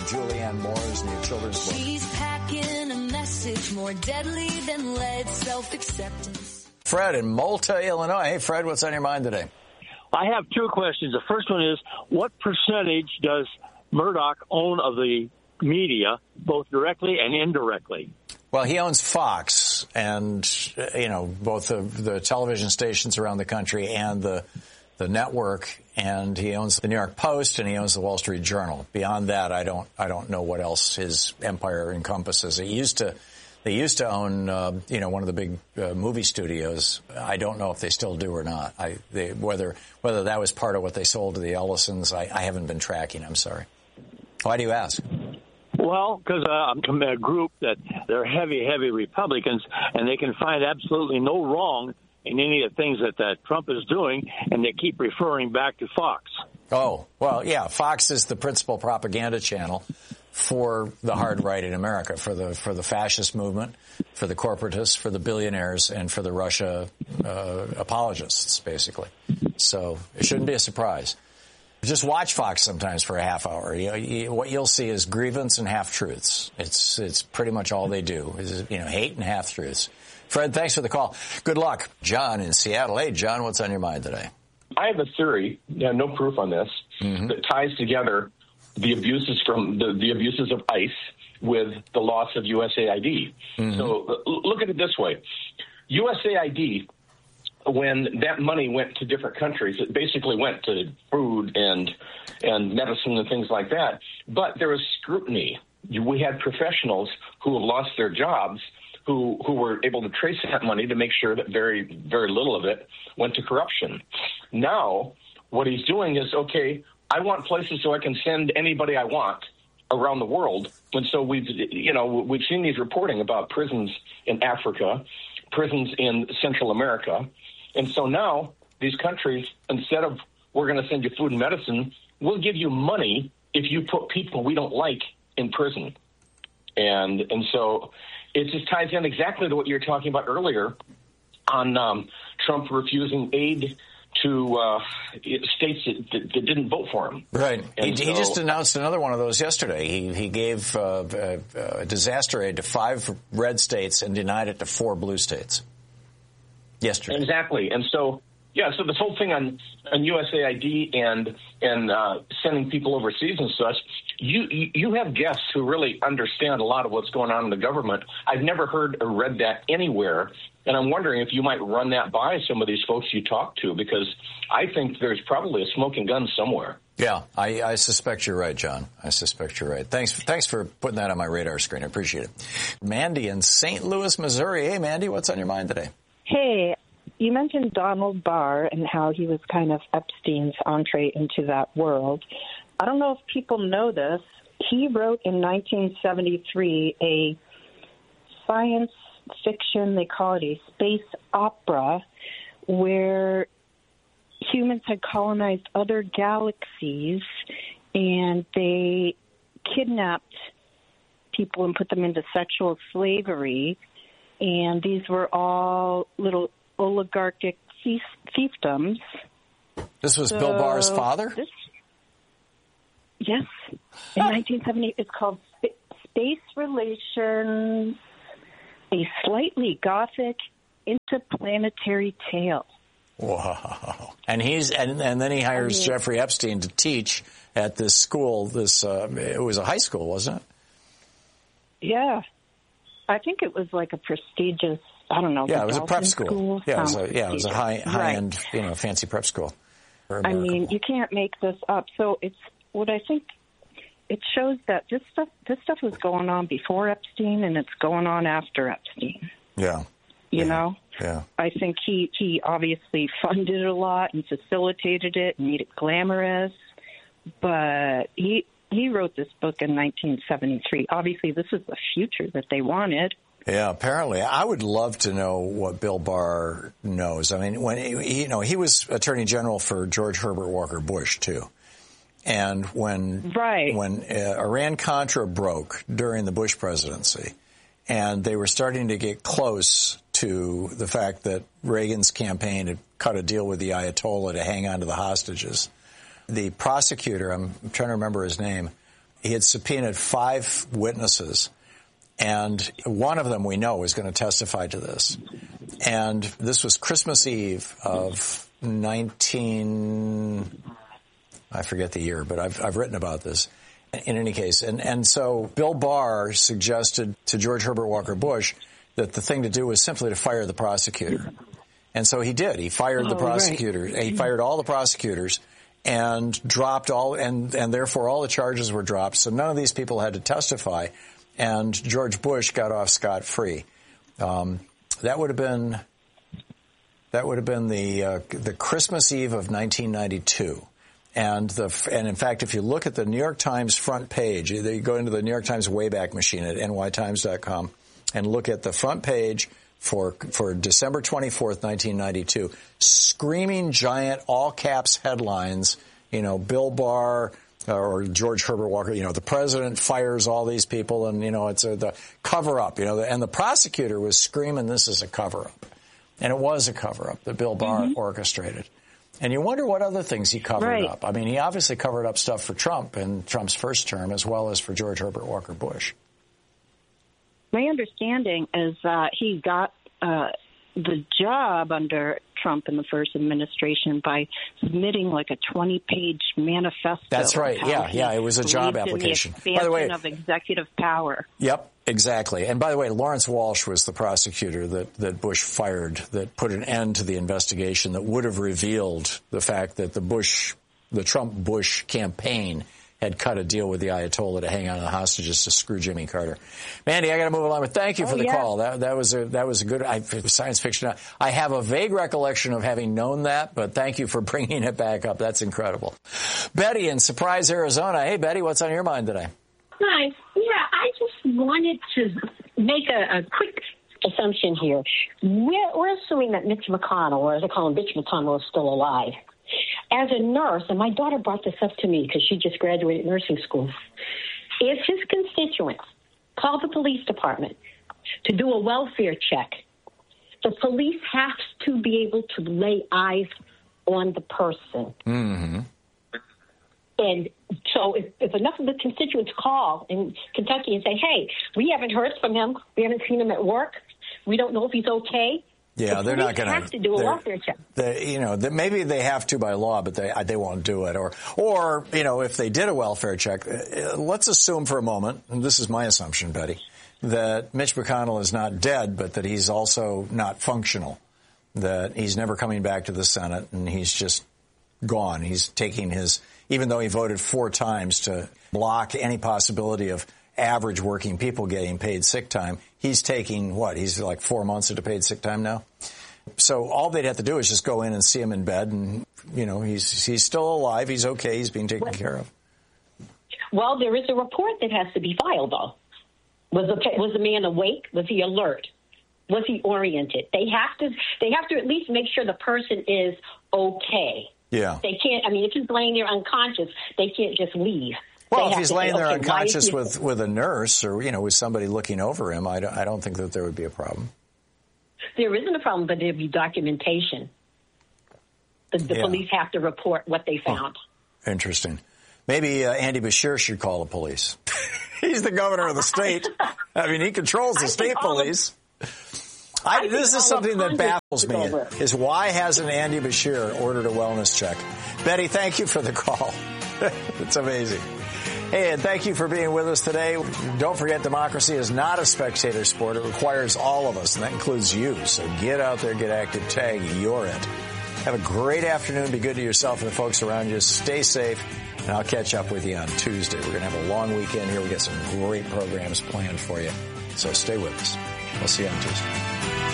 Julianne Moore's new children's book. She's packing a message more deadly than lead, self-acceptance. Fred in Malta, Illinois. Hey, Fred, what's on your mind today? I have two questions. The first one is, what percentage does Murdoch own of the media, both directly and indirectly? Well, he owns Fox and, both the television stations around the country and the network, and he owns the New York Post and he owns the Wall Street Journal. Beyond that, I don't know what else his empire encompasses. They used to own, one of the big movie studios. I don't know if they still do or not. Whether that was part of what they sold to the Ellisons, I haven't been tracking. I'm sorry. Why do you ask? Well, because I'm from a group that they're heavy Republicans, and they can find absolutely no wrong in any of the things that Trump is doing, and they keep referring back to Fox. Oh, well, yeah, Fox is the principal propaganda channel for the hard right in America, for the fascist movement, for the corporatists, for the billionaires, and for the Russia apologists, basically. So it shouldn't be a surprise. Just watch Fox sometimes for a half hour. What you'll see is grievance and half-truths. It's pretty much all they do is, hate and half-truths. Fred, thanks for the call. Good luck. John in Seattle. Hey, John, what's on your mind today? I have a theory, no proof on this, that ties together the abuses from the abuses of ICE with the loss of USAID. So look at it this way. USAID, when that money went to different countries, it basically went to food and medicine and things like that. But there was scrutiny. We had professionals who have lost their jobs who were able to trace that money to make sure that very, very little of it went to corruption. Now, what he's doing is, okay, I want places so I can send anybody I want around the world. And so we've seen these reporting about prisons in Africa, prisons in Central America. And so now these countries, instead of we're going to send you food and medicine, we'll give you money if you put people we don't like in prison. And so it just ties in exactly to what you were talking about earlier on Trump refusing aid to states that didn't vote for him. Right. He just announced another one of those yesterday. He gave disaster aid to 5 red states and denied it to 4 blue states yesterday. Exactly. And so, so this whole thing on USAID and sending people overseas and such, you have guests who really understand a lot of what's going on in the government. I've never heard or read that anywhere, and I'm wondering if you might run that by some of these folks you talk to, because I think there's probably a smoking gun somewhere. Yeah, I suspect you're right, John. I suspect you're right. Thanks for putting that on my radar screen. I appreciate it. Mandy in St. Louis, Missouri. Hey, Mandy, what's on your mind today? Hey, you mentioned Donald Barr and how he was kind of Epstein's entree into that world. I don't know if people know this. He wrote in 1973 a science fiction, they call it a space opera, where humans had colonized other galaxies and they kidnapped people and put them into sexual slavery. And these were all little oligarchic fiefdoms. This was Bill Barr's father? Yes. In 1970, it's called Space Relations, a slightly gothic interplanetary tale. Wow. And then he hires Jeffrey Epstein to teach at this school. It was a high school, wasn't it? Yeah. I think it was like a prestigious, I don't know. Yeah, it was a prep school. Yeah, it was a high-end, right. Fancy prep school. I mean, you can't make this up. So it's what I think it shows that this stuff was going on before Epstein and it's going on after Epstein. Yeah. You know? Yeah. I think he obviously funded it a lot and facilitated it and made it glamorous, but he wrote this book in 1973. Obviously, this is the future that they wanted. Yeah, apparently. I would love to know what Bill Barr knows. I mean, when he was Attorney General for George Herbert Walker Bush, too. And when Iran-Contra broke during the Bush presidency, and they were starting to get close to the fact that Reagan's campaign had cut a deal with the Ayatollah to hang on to the hostages, the prosecutor, I'm trying to remember his name, he had subpoenaed 5 witnesses, and one of them we know is going to testify to this. And this was Christmas Eve of I forget the year, but I've written about this in any case. And so Bill Barr suggested to George Herbert Walker Bush that the thing to do was simply to fire the prosecutor. And so he did. He fired the prosecutor. Right. He fired all the prosecutors and dropped all, and therefore all the charges were dropped. So none of these people had to testify, and George Bush got off scot-free. That would have been the Christmas Eve of 1992. And in fact, if you look at the New York Times front page, you go into the New York Times Wayback Machine at nytimes.com and look at the front page for December 24th, 1992, screaming giant all caps headlines, Bill Barr or George Herbert Walker, the president fires all these people, and, it's the cover up, and the prosecutor was screaming, this is a cover up. And it was a cover up that Bill Barr orchestrated. And you wonder what other things he covered up. I mean, he obviously covered up stuff for Trump in Trump's first term, as well as for George Herbert Walker Bush. My understanding is that he got the job under Trump in the first administration by submitting like a 20-page manifesto. That's right. Yeah. It was a job application. By the way, of executive power. Yep, exactly. And by the way, Lawrence Walsh was the prosecutor that Bush fired that put an end to the investigation that would have revealed the fact that the Trump-Bush campaign had cut a deal with the Ayatollah to hang on to the hostages to screw Jimmy Carter. Mandy, I got to move along, but thank you for the call. That was a good science fiction. I have a vague recollection of having known that, but thank you for bringing it back up. That's incredible. Betty in Surprise, Arizona. Hey, Betty, what's on your mind today? Hi. Yeah, I just wanted to make a quick assumption here. We're assuming that Mitch McConnell, or as I call him, Mitch McConnell, is still alive. As a nurse, and my daughter brought this up to me because she just graduated nursing school, if his constituents call the police department to do a welfare check, the police have to be able to lay eyes on the person. Mm-hmm. And so if enough of the constituents call in Kentucky and say, hey, we haven't heard from him, we haven't seen him at work, we don't know if he's okay, yeah, they're not going to have to do a welfare check. Maybe they have to by law, but they won't do it. Or if they did a welfare check, let's assume for a moment, and this is my assumption, Betty, that Mitch McConnell is not dead, but that he's also not functional, that he's never coming back to the Senate, and he's just gone. He's taking even though he voted 4 times to block any possibility of average working people getting paid sick time, he's taking he's like 4 months into paid sick time now. So all they'd have to do is just go in and see him in bed, and he's still alive, he's okay, he's being taken care of. Well, there is a report that has to be filed, though. Was the man awake? Was he alert? Was he oriented? They have to at least make sure the person is okay. Yeah. They can't. I mean, if he's laying there unconscious, they can't just leave. Well, if he's laying there unconscious with a nurse or, with somebody looking over him, I don't think that there would be a problem. There isn't a problem, but there'd be documentation. The police have to report what they found. Oh, interesting. Maybe Andy Beshear should call the police. He's the governor of the state. I mean, he controls the state police. This is something that baffles me, is why hasn't Andy Beshear ordered a wellness check? Betty, thank you for the call. It's amazing. Hey, and thank you for being with us today. Don't forget, democracy is not a spectator sport. It requires all of us, and that includes you. So get out there, get active, tag, you're it. Have a great afternoon. Be good to yourself and the folks around you. Stay safe, and I'll catch up with you on Tuesday. We're going to have a long weekend here. We got some great programs planned for you. So stay with us. We'll see you on Tuesday.